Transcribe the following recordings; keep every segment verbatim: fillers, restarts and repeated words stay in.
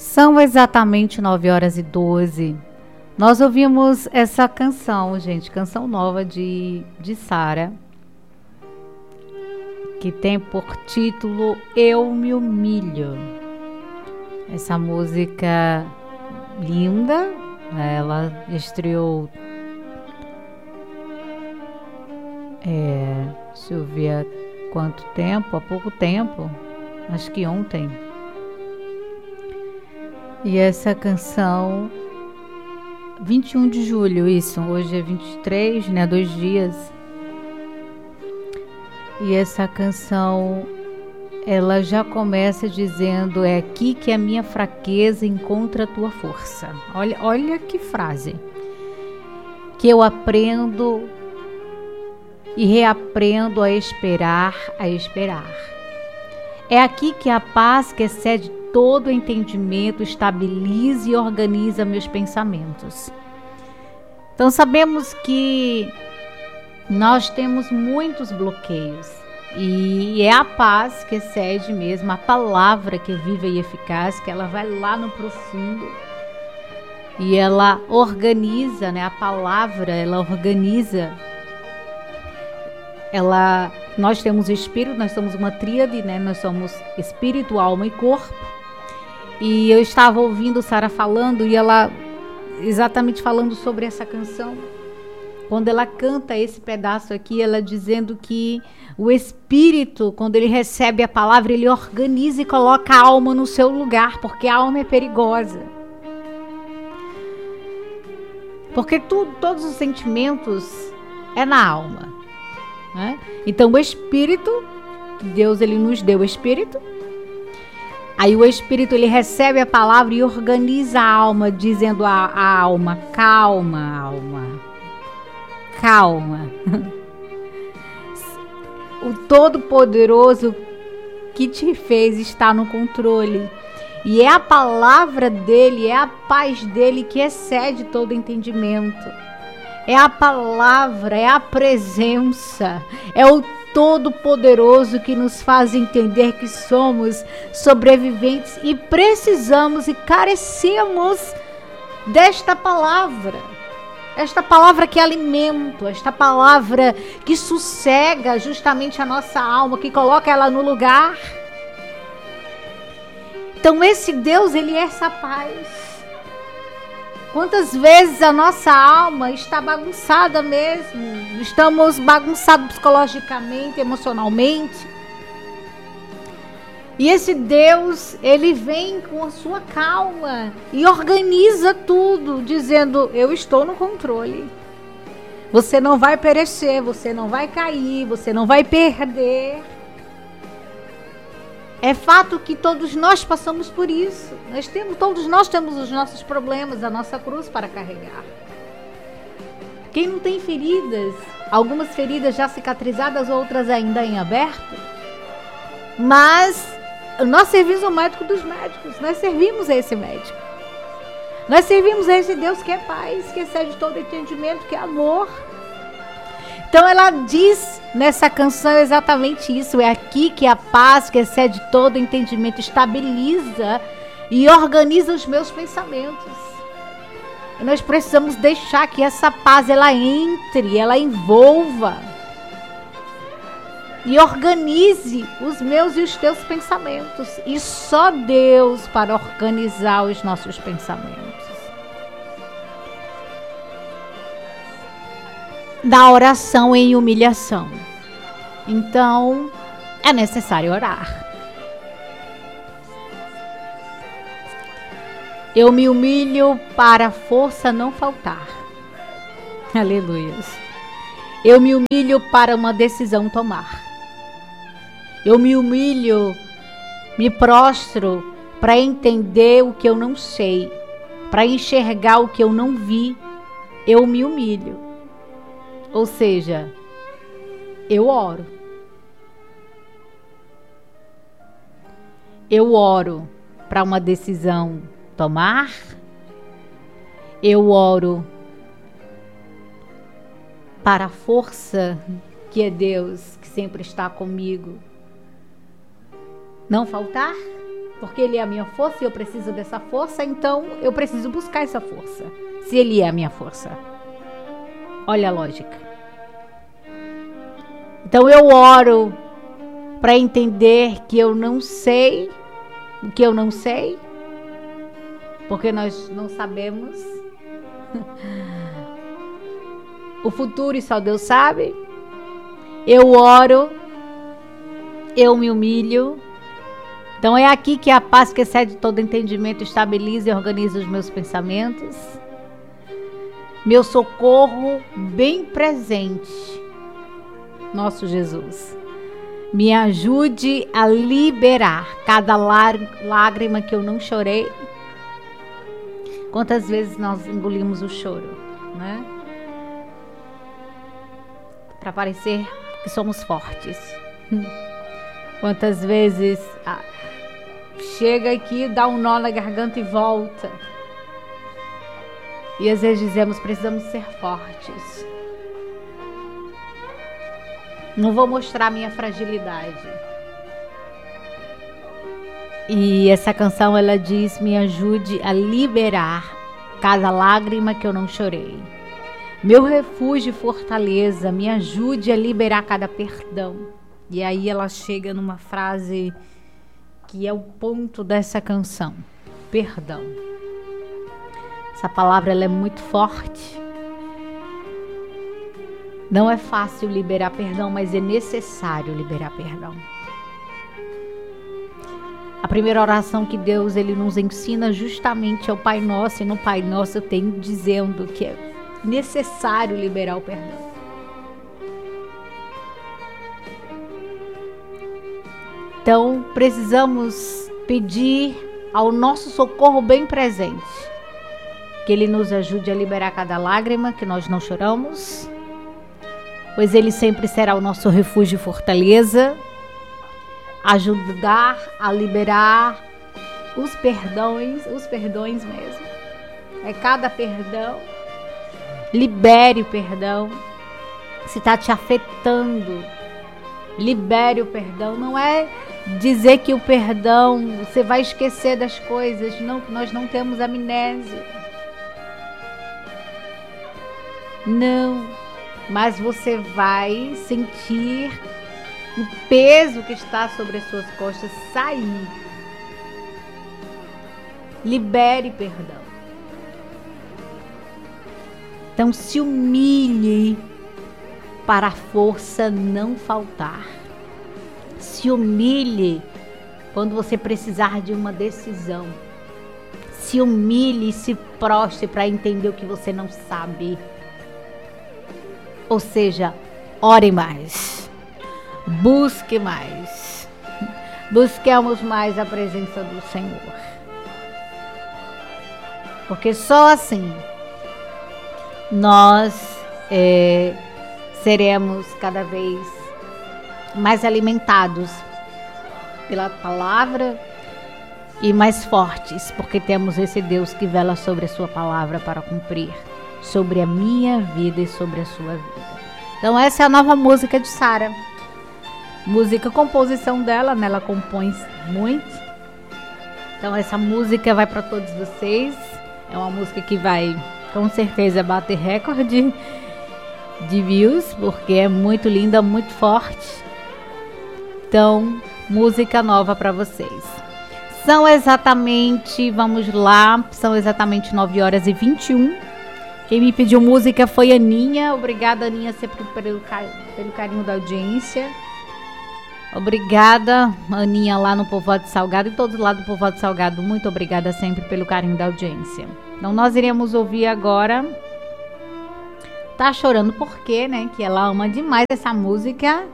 São exatamente nove horas e doze. Nós ouvimos essa canção, gente, canção nova de, de Sara, que tem por título Eu Me Humilho. Essa música linda, ela estreou, é, deixa eu ver há quanto tempo, há pouco tempo, acho que ontem. E essa canção, vinte e um de julho, isso, hoje é vinte e três, né, dois dias. E essa canção, ela já começa dizendo, é aqui que a minha fraqueza encontra a tua força. Olha, olha que frase. Que eu aprendo e reaprendo a esperar, a esperar. É aqui que a paz que excede todo entendimento estabiliza e organiza meus pensamentos. Então sabemos que nós temos muitos bloqueios e é a paz que excede mesmo, a palavra que é viva e eficaz, que ela vai lá no profundo e ela organiza, né? A palavra, ela organiza, ela, nós temos espírito, nós somos uma tríade, né? Nós somos espírito, alma e corpo. E eu estava ouvindo Sara falando e ela exatamente falando sobre essa canção. Quando ela canta esse pedaço aqui, ela dizendo que o espírito, quando ele recebe a palavra, ele organiza e coloca a alma no seu lugar, porque a alma é perigosa. Porque tudo, todos os sentimentos é na alma, né? Então o espírito, Deus ele nos deu o espírito. Aí o espírito ele recebe a palavra e organiza a alma, dizendo a, a alma, calma, alma, calma. O Todo-Poderoso que te fez está no controle. E é a palavra dele, é a paz dele que excede todo entendimento. É a palavra, é a presença, é o Todo-Poderoso que nos faz entender que somos sobreviventes e precisamos e carecemos desta palavra. Esta palavra que alimenta, esta palavra que sossega justamente a nossa alma, que coloca ela no lugar. Então esse Deus, ele é essa paz. Quantas vezes a nossa alma está bagunçada mesmo, estamos bagunçados psicologicamente, emocionalmente. E esse Deus, ele vem com a sua calma e organiza tudo, dizendo, eu estou no controle. Você não vai perecer, você não vai cair, você não vai perder. É fato que todos nós passamos por isso. Nós temos, todos nós temos os nossos problemas, a nossa cruz para carregar. Quem não tem feridas, algumas feridas já cicatrizadas, outras ainda em aberto, mas nós servimos o médico dos médicos, nós servimos a esse médico. Nós servimos a esse Deus que é paz, que excede todo entendimento, que é amor. Então ela diz nessa canção exatamente isso, é aqui que a paz que excede todo entendimento estabiliza e organiza os meus pensamentos. E nós precisamos deixar que essa paz ela entre, ela envolva e organize os meus e os teus pensamentos. E só Deus para organizar os nossos pensamentos. Da oração em humilhação. Então, é necessário orar. Eu me humilho para a força não faltar. Aleluia. Eu me humilho para uma decisão tomar. Eu me humilho, me prostro para entender o que eu não sei, para enxergar o que eu não vi. Eu me humilho. Ou seja, eu oro. Eu oro para uma decisão tomar. Eu oro para a força que é Deus, que sempre está comigo, não faltar. Porque Ele é a minha força e eu preciso dessa força, então eu preciso buscar essa força. Se Ele é a minha força. Olha a lógica. Então eu oro para entender que eu não sei o que eu não sei, porque nós não sabemos o futuro e só Deus sabe. Eu oro, eu me humilho. Então é aqui que a paz que excede todo entendimento estabiliza e organiza os meus pensamentos. Meu socorro bem presente, nosso Jesus, me ajude a liberar cada lágrima que eu não chorei. Quantas vezes nós engolimos o choro, né? Para parecer que somos fortes. Quantas vezes ah, chega aqui, dá um nó na garganta e volta. E às vezes dizemos, precisamos ser fortes. Não vou mostrar minha fragilidade. E essa canção, ela diz, me ajude a liberar cada lágrima que eu não chorei. Meu refúgio e fortaleza, me ajude a liberar cada perdão. E aí ela chega numa frase que é o ponto dessa canção. Perdão. Essa palavra, ela é muito forte. Não é fácil liberar perdão, mas é necessário liberar perdão. A primeira oração que Deus ele nos ensina justamente é o Pai Nosso, e no Pai Nosso tem dizendo que é necessário liberar o perdão. Então, precisamos pedir ao nosso socorro bem presente, que Ele nos ajude a liberar cada lágrima que nós não choramos, pois Ele sempre será o nosso refúgio e fortaleza, ajudar a liberar os perdões, os perdões mesmo. É cada perdão. Libere o perdão. Se está te afetando, libere o perdão. Não é dizer que o perdão, você vai esquecer das coisas. Não, que nós não temos amnésia. Não, mas você vai sentir o peso que está sobre as suas costas sair. Libere perdão. Então se humilhe para a força não faltar. Se humilhe quando você precisar de uma decisão. Se humilhe e se prostre para entender o que você não sabe. Ou seja, ore mais. Busque mais. Busquemos mais a presença do Senhor. Porque só assim nós é, seremos cada vez mais alimentados pela palavra e mais fortes, porque temos esse Deus que vela sobre a sua palavra para cumprir, sobre a minha vida e sobre a sua vida. Então essa é a nova música de Sara. Música, composição dela, né? Ela compõe muito. Então essa música vai para todos vocês. É uma música que vai com certeza bater recorde de views, porque é muito linda, muito forte. Então, música nova para vocês. São exatamente, vamos lá, são exatamente nove horas e vinte e um. Quem me pediu música foi a Aninha. Obrigada, Aninha, sempre pelo, pelo carinho da audiência. Obrigada, Aninha, lá no Povoado Salgado e todos lá do Povoado Salgado. Muito obrigada sempre pelo carinho da audiência. Então, nós iremos ouvir agora Tá Chorando Por Quê, né? Que ela ama demais essa música.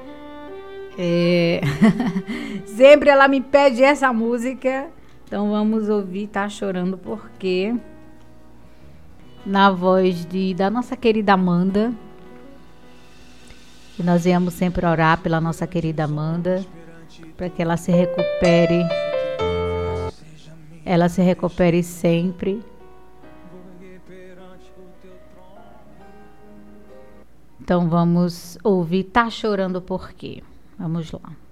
É... sempre ela me pede essa música. Então, vamos ouvir Tá Chorando Por Quê, na voz de, da nossa querida Amanda. Que nós viemos sempre orar pela nossa querida Amanda, para que ela se recupere, ela se recupere sempre. Então vamos ouvir Tá Chorando Por Quê? Vamos lá.